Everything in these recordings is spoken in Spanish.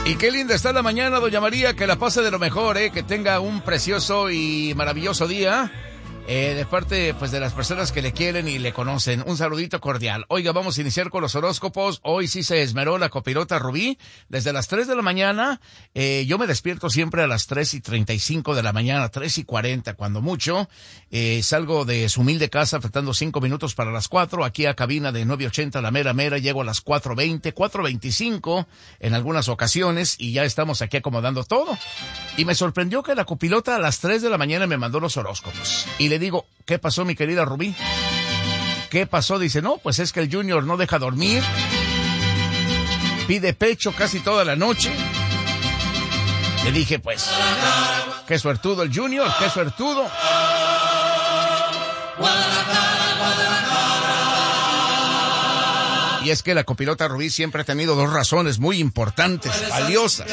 Y qué linda está la mañana, doña María, que la pase de lo mejor, que tenga un precioso y maravilloso día. De parte, pues, de las personas que le quieren y le conocen. Un saludito cordial. Oiga, vamos a iniciar con los horóscopos. Hoy sí se esmeró la copilota Rubí. Desde las 3 de la mañana, yo me despierto siempre a las 3:35 de la mañana, 3:40, cuando mucho. Salgo de su humilde casa, faltando 5 minutos para las 4, aquí a cabina de 980, la mera mera. Llego a las 4:20, 4:25 en algunas ocasiones, y ya estamos aquí acomodando todo. Y me sorprendió que la copilota a las 3 de la mañana me mandó los horóscopos. Y le digo, ¿qué pasó, mi querida Rubí? ¿Qué pasó? Dice, no, pues es que el Junior no deja dormir. Pide pecho casi toda la noche. Le dije, pues, qué suertudo el Junior, qué suertudo. Y es que la copilota Rubí siempre ha tenido dos razones muy importantes, valiosas.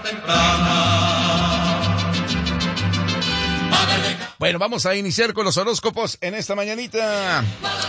Bueno, vamos a iniciar con los horóscopos en esta mañanita.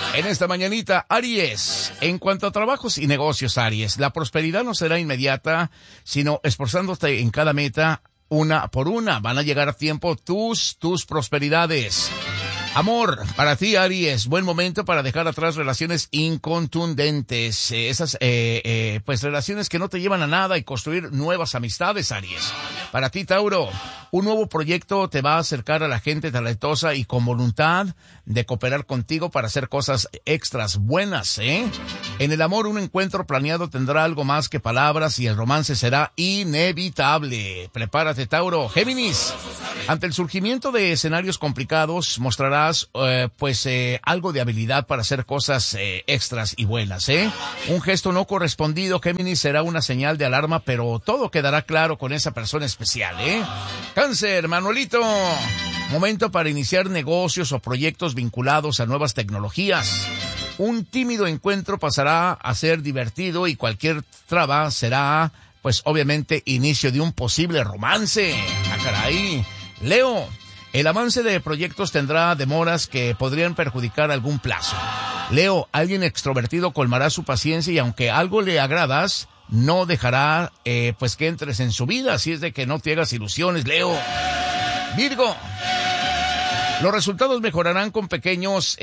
Aries. En cuanto a trabajos y negocios, Aries, la prosperidad no será inmediata, sino esforzándote en cada meta, una por una. Van a llegar a tiempo tus prosperidades. Amor, para ti, Aries, buen momento para dejar atrás relaciones incontundentes, esas pues relaciones que no te llevan a nada, y construir nuevas amistades, Aries. Para ti, Tauro, un nuevo proyecto te va a acercar a la gente talentosa y con voluntad de cooperar contigo para hacer cosas extras buenas, En el amor, un encuentro planeado tendrá algo más que palabras y el romance será inevitable. Prepárate, Tauro. Géminis, ante el surgimiento de escenarios complicados, mostrarás algo de habilidad para hacer cosas extras y buenas, Un gesto no correspondido, Géminis, será una señal de alarma, pero todo quedará claro con esa persona especial, Cáncer, Manuelito, momento para iniciar negocios o proyectos vinculados a nuevas tecnologías. Un tímido encuentro pasará a ser divertido y cualquier traba será, pues obviamente, inicio de un posible romance. ¡Ah, caray! Leo, el avance de proyectos tendrá demoras que podrían perjudicar algún plazo. Leo, alguien extrovertido colmará su paciencia y aunque algo le agradas, no dejará que entres en su vida, así es de que no te hagas ilusiones, Leo. Virgo, los resultados mejorarán con pequeños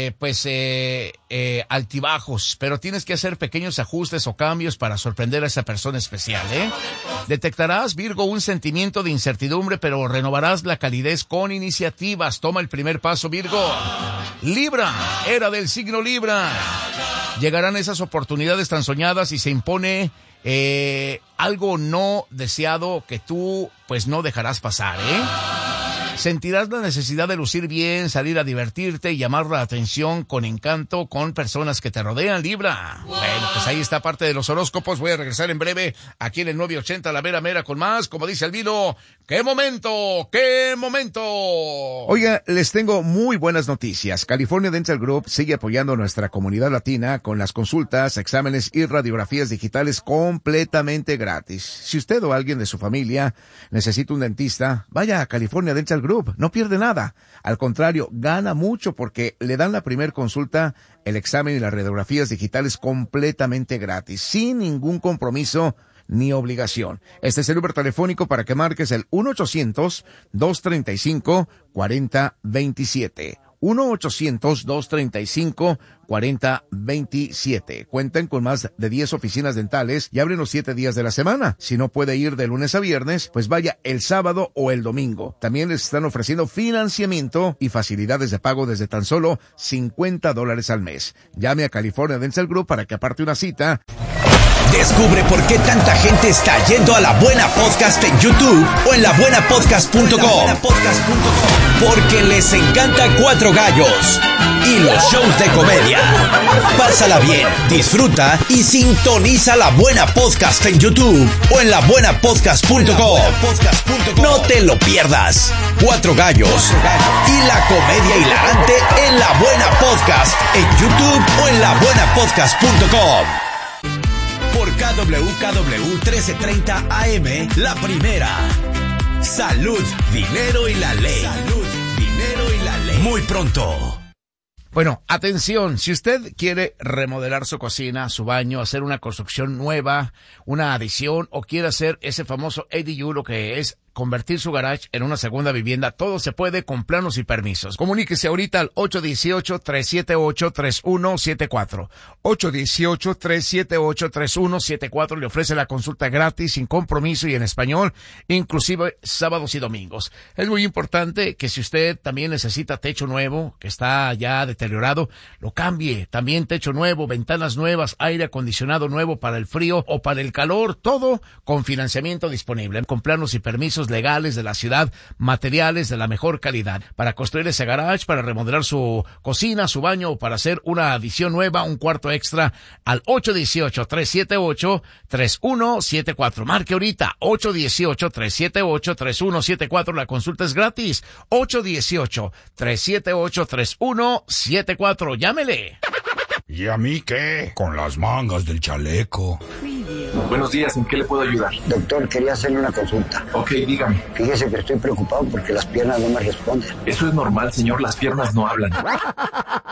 altibajos, pero tienes que hacer pequeños ajustes o cambios para sorprender a esa persona especial, Detectarás, Virgo, un sentimiento de incertidumbre, pero renovarás la calidez con iniciativas. Toma el primer paso, Virgo. Libra, era del signo Libra. Llegarán esas oportunidades tan soñadas y se impone algo no deseado que tú no dejarás pasar, Sentirás la necesidad de lucir bien, salir a divertirte y llamar la atención con encanto con personas que te rodean, Libra. Bueno, pues ahí está parte de los horóscopos. Voy a regresar en breve aquí en el 980, la mera mera, con más. Como dice Albino, ¡qué momento! ¡Qué momento! Oiga, les tengo muy buenas noticias. California Dental Group sigue apoyando a nuestra comunidad latina con las consultas, exámenes y radiografías digitales completamente gratis. Si usted o alguien de su familia necesita un dentista, vaya a California Dental Group, no pierde nada. Al contrario, gana mucho porque le dan la primer consulta, el examen y las radiografías digitales completamente gratis, sin ningún compromiso ni obligación. Este es el número telefónico para que marques el 1-800-235-4027. 1-800-235-4027. Cuentan con más de 10 oficinas dentales y abren los 7 días de la semana. Si no puede ir de lunes a viernes, pues vaya el sábado o el domingo. También les están ofreciendo financiamiento y facilidades de pago desde tan solo $50 al mes. Llame a California Dental Group para que aparte una cita. Descubre por qué tanta gente está yendo a La Buena Podcast en YouTube o en labuenapodcast.com. Porque les encanta Cuatro Gallos y los shows de comedia. Pásala bien, disfruta y sintoniza La Buena Podcast en YouTube o en labuenapodcast.com. No te lo pierdas. Cuatro Gallos y la comedia hilarante en La Buena Podcast en YouTube o en labuenapodcast.com. Por KWKW 1330 AM, La Primera. Salud, dinero y la ley. Salud, dinero y la ley. Muy pronto. Bueno, atención, si usted quiere remodelar su cocina, su baño, hacer una construcción nueva, una adición o quiere hacer ese famoso ADU, lo que es convertir su garage en una segunda vivienda, todo se puede con planos y permisos. Comuníquese ahorita al 818-378-3174. 818-378-3174 le ofrece la consulta gratis, sin compromiso y en español, inclusive sábados y domingos. Es muy importante que si usted también necesita techo nuevo, que está ya deteriorado, lo cambie. También techo nuevo, ventanas nuevas, aire acondicionado nuevo para el frío o para el calor, todo con financiamiento disponible, con planos y permisos legales de la ciudad, materiales de la mejor calidad, para construir ese garage, para remodelar su cocina, su baño o para hacer una adición nueva, un cuarto extra, al 818-378-3174. Marque ahorita, 818-378-3174. La consulta es gratis. 818-378-3174. Llámele. ¿Y a mí qué? Con las mangas del chaleco. Buenos días, ¿en qué le puedo ayudar? Doctor, quería hacerle una consulta. Ok, dígame. Fíjese que estoy preocupado porque las piernas no me responden. Eso es normal, señor, las piernas no hablan.